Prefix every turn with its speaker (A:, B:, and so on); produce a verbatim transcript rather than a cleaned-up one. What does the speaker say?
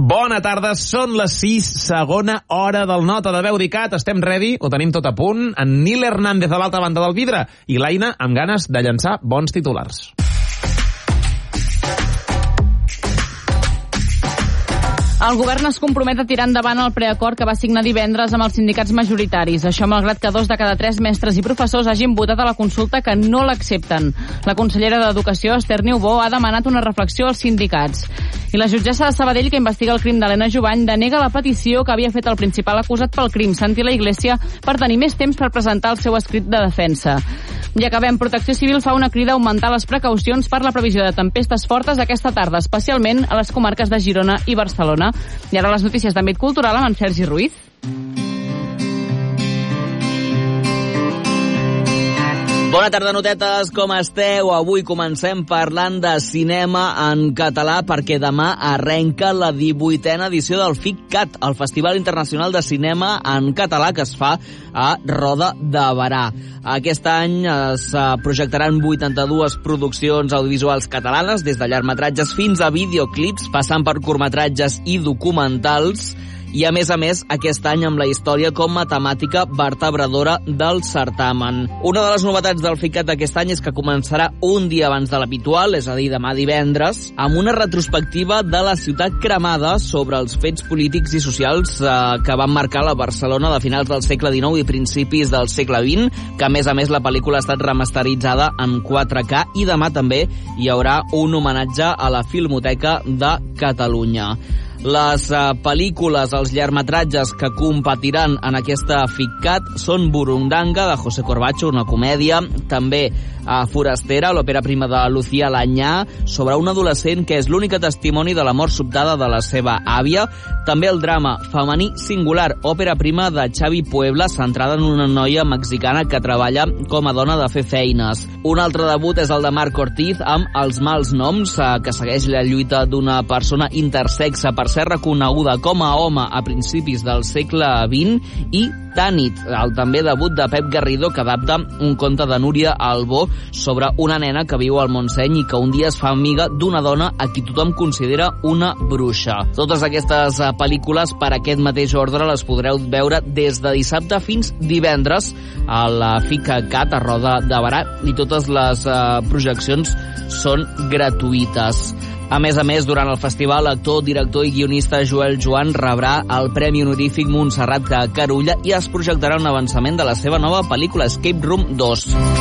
A: Bona tarda, són les sis, segona hora del Nota de Veu d'ICAT. Estem ready, ho tenim tot a punt. En Nil Hernández a l'altra banda del vidre i l'Aina amb ganes de llançar bons titulars.
B: El govern es compromet a tirar endavant el preacord que va signar divendres amb els sindicats majoritaris. Això malgrat que dos de cada tres mestres i professors hagin votat a la consulta que no l'accepten. La consellera d'Educació, Esther Niubó, ha demanat una reflexió als sindicats. I la jutgessa de Sabadell, que investiga el crim d'Helena Jubany, denega la petició que havia fet el principal acusat pel crim, Santi La Iglesia, per tenir més temps per presentar el seu escrit de defensa. I acabem. Protecció Civil fa una crida a augmentar les precaucions per la previsió de tempestes fortes aquesta tarda, especialment a les comarques de Girona i Barcelona. I ara les notícies d'àmbit cultural amb en Sergi Ruiz.
C: Bona tarda, notetes, com esteu? Avui comencem parlant de cinema en català perquè demà arrenca la divuitena edició del FICCAT, el Festival Internacional de Cinema en Català que es fa a Roda de Berà. Aquest any es projectaran vuitanta-dues produccions audiovisuals catalanes, des de llargmetratges fins a videoclips, passant per curtmetratges i documentals. I, a més a més, aquest any amb la història com a temàtica vertebradora del certamen. Una de les novetats del FICCAT d'aquest any és que començarà un dia abans de l'habitual, és a dir, demà divendres, amb una retrospectiva de la ciutat cremada sobre els fets polítics i socials eh, que van marcar la Barcelona de finals del segle dinou i principis del segle vint, que, a més a més, la pel·lícula ha estat remasteritzada en quatre K i demà també hi haurà un homenatge a la Filmoteca de Catalunya. Les uh, pel·lícules, els llargmetratges que competiran en aquesta FICCAT són Burundanga, de José Corbacho, una comèdia, també uh, Forastera, l'òpera prima de Lucía Lanyà, sobre un adolescent que és l'única testimoni de la mort sobtada de la seva àvia, també el drama Femení Singular, òpera prima de Xavi Puebla, centrada en una noia mexicana que treballa com a dona de fer feines. Un altre debut és el de Marc Ortiz, amb Els mals noms, uh, que segueix la lluita d'una persona intersexe per ser reconeguda com a home a principis del segle vint, i Tànit, el també debut de Pep Garrido, que adapta un conte de Núria Albó sobre una nena que viu al Montseny i que un dia es fa amiga d'una dona a qui tothom considera una bruixa. Totes aquestes pel·lícules per aquest mateix ordre les podreu veure des de dissabte fins divendres a la FICCAT a Roda de Berà, i totes les uh, projeccions són gratuïtes. A més a més, durant el festival, l'actor, director i guionista Joel Joan rebrà el Premi Honorífic Montserrat Carulla i es projectarà un avançament de la seva nova pel·lícula Escape Room dos.